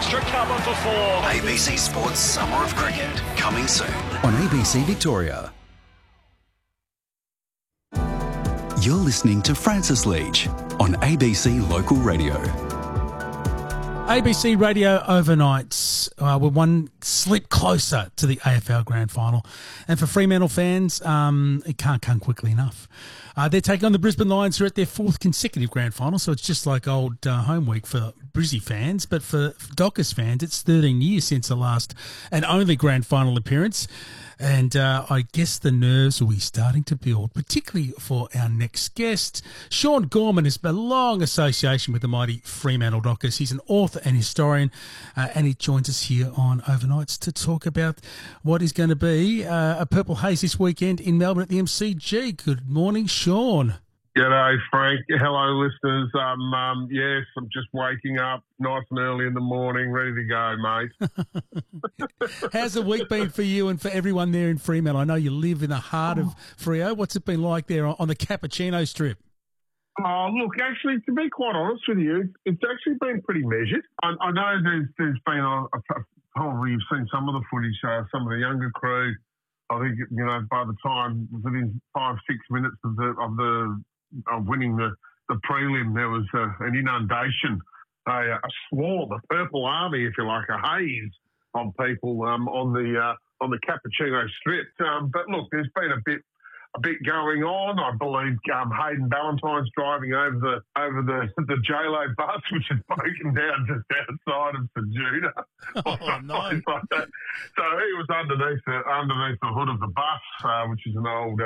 extra cover for 4. ABC Sports Summer of Cricket, coming soon on ABC Victoria. You're listening to Francis Leach on ABC Local Radio. ABC Radio overnights. We're one slip closer to the AFL Grand Final. And for Fremantle fans, it can't come quickly enough. They're taking on the Brisbane Lions, who are at their 4th consecutive Grand Final, so it's just like old home week for Brizzy fans. But for Dockers fans, it's 13 years since the last and only Grand Final appearance. And I guess the nerves will be starting to build, particularly for our next guest. Sean Gorman has a long association with the mighty Fremantle Dockers. He's an author and historian, and he joins us here on Overnights to talk about what is going to be a Purple Haze this weekend in Melbourne at the MCG. Good morning, Sean. G'day, Frank. Hello, listeners. Yes, I'm just waking up nice and early in the morning, ready to go, mate. How's the week been for you and for everyone there in Fremantle? I know you live in the heart of Freo. What's it been like there on the Cappuccino Strip? Oh, look, actually, to be quite honest with you, it's actually been pretty measured. I know there's been probably you've seen some of the footage, some of the younger crew. I think, by the time, within 5-6 minutes of winning the prelim, there was an inundation, a swarm, a purple army, if you like, a haze of people on the Cappuccino Strip. But look, there's been a bit going on. I believe Hayden Ballantyne's driving over the JLo bus, which is broken down just outside of St Judah. Oh, no. So he was underneath the hood of the bus, which is an old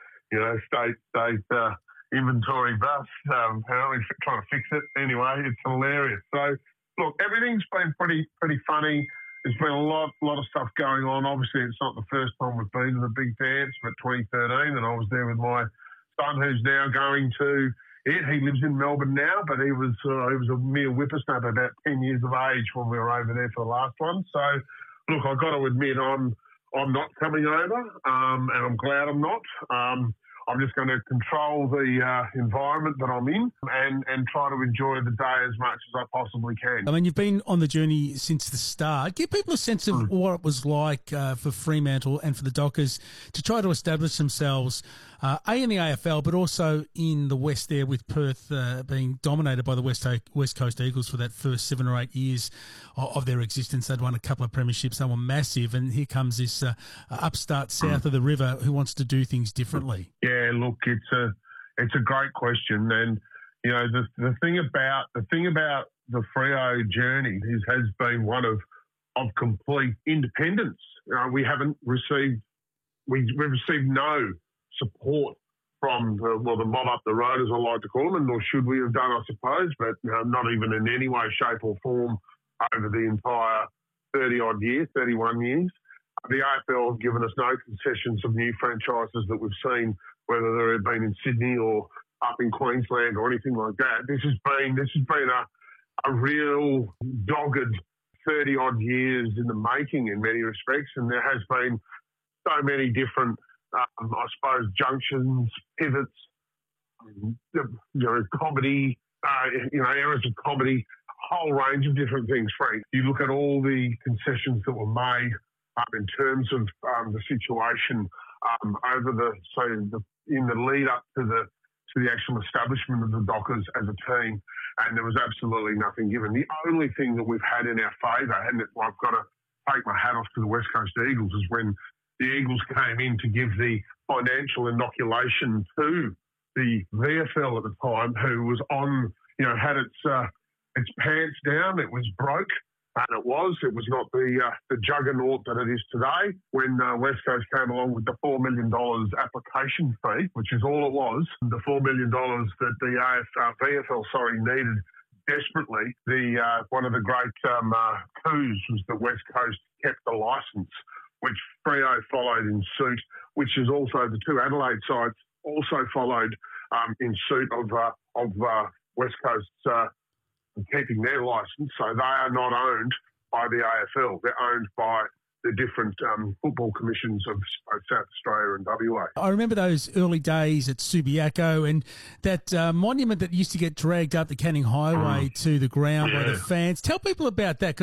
state inventory bus. Apparently trying to fix it. Anyway, it's hilarious. So look, everything's been pretty funny. There's been a lot of stuff going on. Obviously, it's not the first time we've been to the big dance, but 2013, and I was there with my son, who's now going to it. He lives in Melbourne now, but he was a mere whippersnapper, about 10 years of age when we were over there for the last one. So, look, I've got to admit I'm not coming over, and I'm glad I'm not. I'm just going to control the environment that I'm in and try to enjoy the day as much as I possibly can. I mean, you've been on the journey since the start. Give people a sense of what it was like for Fremantle and for the Dockers to try to establish themselves, in the AFL, but also in the West there, with Perth being dominated by the West Coast Eagles for that first 7 or 8 years of their existence. They'd won a couple of premierships. They were massive. And here comes this upstart south of the river who wants to do things differently. Yeah, look, it's a great question. And, the thing about the Freo journey has been one of complete independence. We've received no support from the mob up the road, as I like to call them, and nor should we have done, I suppose, but not even in any way, shape or form over the entire 31 years. The AFL have given us no concessions of new franchises that we've seen, whether they've been in Sydney or up in Queensland or anything like that. This has been a real dogged 30-odd years in the making in many respects, and there has been so many different junctions, pivots, comedy, areas of comedy, a whole range of different things, Frank. You look at all the concessions that were made in terms of the situation in the lead up to the actual establishment of the Dockers as a team, and there was absolutely nothing given. The only thing that we've had in our favour, and I've got to take my hat off to the West Coast Eagles, is when the Eagles came in to give the financial inoculation to the VFL at the time, who was had its pants down. It was broke, and it was not the juggernaut that it is today. When West Coast came along with the $4 million application fee, which is all it was, the $4 million that the VFL needed desperately. One of the great coups was that West Coast kept the licence, which Freo followed in suit, which is also the two Adelaide sides also followed in suit of West Coast keeping their licence. So they are not owned by the AFL. They're owned by the different football commissions of both South Australia and WA. I remember those early days at Subiaco and that monument that used to get dragged up the Canning Highway to the ground by the fans. Tell people about that.